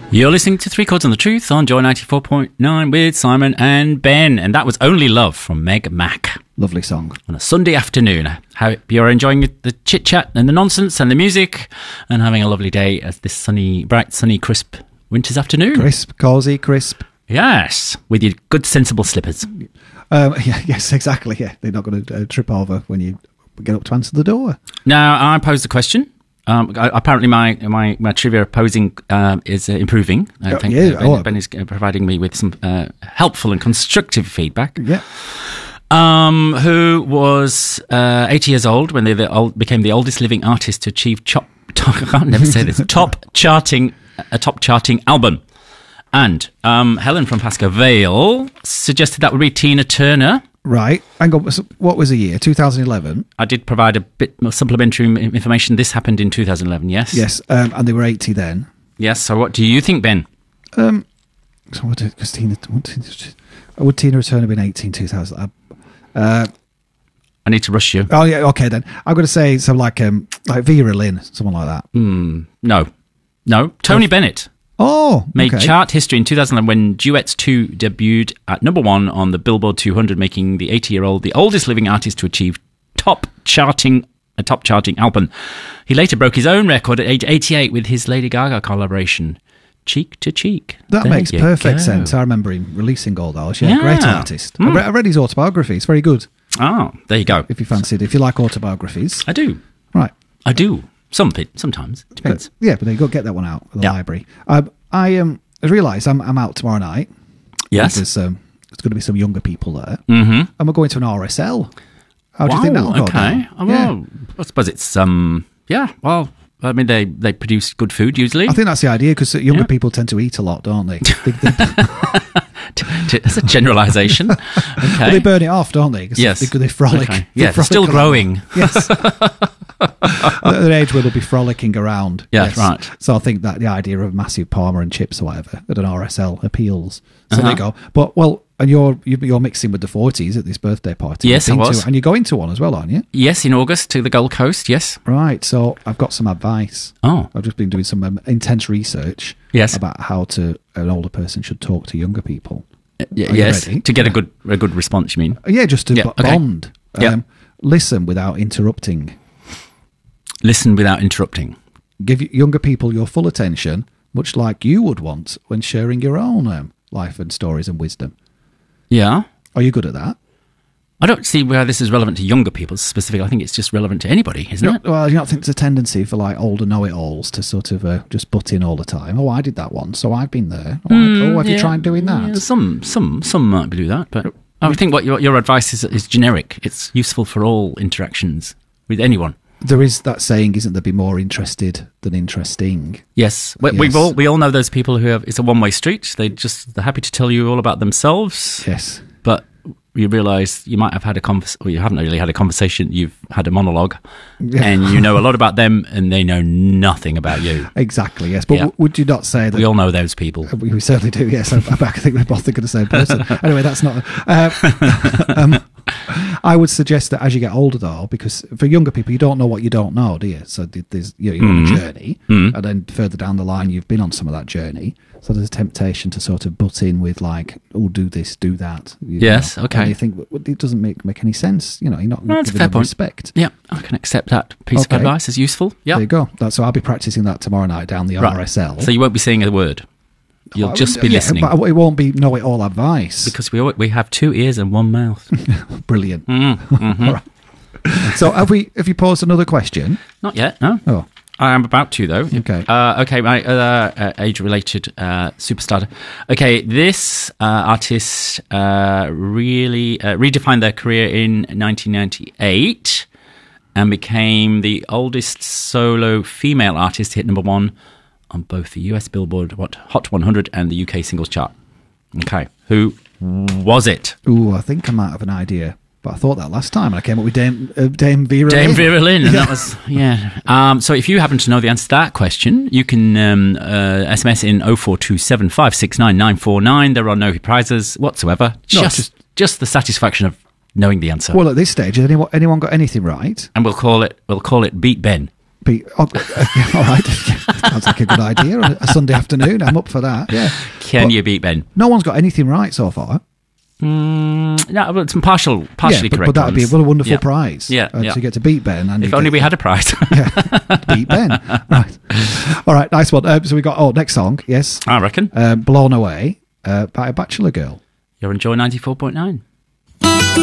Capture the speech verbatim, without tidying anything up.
You're listening to Three Chords on the Truth on Joy ninety-four point nine with Simon and Ben. And that was Only Love from Meg Mac. Lovely song. On a Sunday afternoon. I hope you're enjoying the chit-chat and the nonsense and the music and having a lovely day as this sunny, bright, sunny, crisp winter's afternoon. Crisp, cosy, crisp. Yes, with your good, sensible slippers. Um, yeah, yes, exactly. Yeah, they're not going to uh, trip over when you get up to answer the door. Now, I posed the question. Um, I, apparently, my, my, my trivia posing uh, is uh, improving. I Oh, think yeah. uh, Ben, Oh. Ben is uh, providing me with some uh, helpful and constructive feedback. Yeah. Um, who was uh, eighty years old when they the old, became the oldest living artist to achieve chop, top, I can't never say this, top charting a top charting album. And um, Helen from Pascoe Vale suggested that would be Tina Turner. Right. Hang on. so What was the year? two thousand eleven? I did provide a bit more supplementary information. This happened in two thousand eleven, yes? Yes. Um, and they were eighty then. Yes, so what do you think, Ben? Um, so what did Tina, what did, would Tina Turner have been eighteen, two thousand? Uh, I need to rush you. oh, yeah. Okay, then. I'm going to say something like, um, like Vera Lynn, someone like that. Mm, no. No. Tony Bennett. Oh, Made okay. chart history in two thousand eleven when Duets two debuted at number one on the Billboard two hundred, making the eighty-year-old the oldest living artist to achieve top charting a top charting album. He later broke his own record at age eighty-eight with his Lady Gaga collaboration, Cheek to Cheek. That There makes you perfect go. sense. I remember him releasing all those. Yeah, Yeah. great artist. Mm. I, re- I read his autobiography. It's very good. Oh, there you go. If you fancied, if you like autobiographies, I do. right? I do. Some bit, sometimes. It depends. But, yeah, but then you go get that one out of the Yeah. library. Um, I um, realised I'm I'm out tomorrow night. Yes. There's um, there's going to be some younger people there, Mm-hmm. and we're going to an R S L. How do you Wow, think that'll go okay. down? Oh, Yeah. well, I suppose it's, um, yeah, well, I mean, they, they produce good food usually. I think that's the idea because younger Yeah. people tend to eat a lot, don't they? they, they That's a generalisation. Okay. well, they burn it off, don't they? 'Cause Yes. They, they frolic. Okay. they Yeah, they're frolic still around. growing. Yes. At an age where they'll be frolicking around. Yes, right. So I think that the idea of massive Parma and chips or whatever at an R S L appeals. So Uh-huh. there you go. But, well, and you're you're mixing with the forties at this birthday party. Yes, You've I been was. To, and you're going to one as well, aren't you? Yes, in August to the Gold Coast, yes. Right. So I've got some advice. Oh, I've just been doing some um, intense research Yes. about how to an older person should talk to younger people. y- Are you yes. ready? To get a good a good response, you mean? Uh, Yeah, just to Yeah, b- okay. bond. Um, Yeah. Listen without interrupting. Listen without interrupting. Give y- younger people your full attention, much like you would want when sharing your own um, life and stories and wisdom. Yeah. Are you good at that? I don't see where this is relevant to younger people specifically. I think it's just relevant to anybody, isn't You it? know, well, you don't think there's a tendency for like older know-it-alls to sort of uh, just butt in all the time. Oh, I did that once, so I've been there. Oh, I- oh have you Yeah. tried doing that? Yeah, some some some might do that, but I would think what your your advice is is generic. It's useful for all interactions with anyone. There is that saying, isn't there? Be more interested than interesting. Yes, we, Yes. we've all we all know those people who have. It's a one way street. They just they're happy to tell you all about themselves, Yes. but you realise you might have had a convers. Well, you haven't really had a conversation. You've had a monologue, Yeah. and you know a lot about them, and they know nothing about you. Exactly. Yes. But Yeah. w- would you not say that? We all know those people. We, we certainly do, yes. I, I think we're both thinking the same person. Anyway, that's not... Uh, um, I would suggest that as you get older, though, because for younger people, you don't know what you don't know, do you? So there's, you know, you're on a journey, Mm. and then further down the line, you've been on some of that journey. So there's a temptation to sort of butt in with like, oh, do this, do that. you Yes, know. okay. And you think, well, it doesn't make make any sense. You know, you're not Well, that's a giving fair them point. respect. Yeah, I can accept that piece Okay. of advice as useful. Yeah. There you go. That's, so I'll be practicing that tomorrow night down the Right. R S L. So you won't be saying a word. You'll Well, just be yeah, listening. But it won't be know-it-all advice. Because we al- we have two ears and one mouth. Brilliant. Mm, mhm. All right. So have we? Have you posed another question? Not yet, no. Oh, I am about to, though. Okay. Uh, okay, my other uh, age-related uh, superstar. Okay, this uh, artist uh, really uh, redefined their career in nineteen ninety-eight and became the oldest solo female artist to hit number one on both the U S Billboard what, Hot one hundred and the U K Singles Chart. Okay, who was it? ooh, I think I might have an idea. But I thought that last time, and I came up with Dame uh, Dame Vera. Dame Lynn. Vera Lynn, and that was, yeah. Um, so if you happen to know the answer to that question, you can um, uh, S M S in oh four two seven, five six nine, nine four nine. There are no prizes whatsoever. No, Just, just- just the satisfaction of knowing the answer. Well, at this stage, has anyone anyone got anything right? And we'll call it, we'll call it Beat Ben. Pete, oh, uh, yeah, all right. Sounds like a good idea on a Sunday afternoon. I'm up for that. Yeah. Can But you beat Ben? no one's got anything right so far. Mm, no, but some partial, partially yeah, but, correct but that would be a ones. what a wonderful Yeah. prize. Yeah, uh, yeah. to get to beat Ben. And If you only get- we had a prize. yeah, beat Ben. Right. All right. Nice one. Um, so we got oh next song. Yes. I reckon. Um, Blown Away uh, by a Bachelor Girl. You're enjoying ninety-four point nine.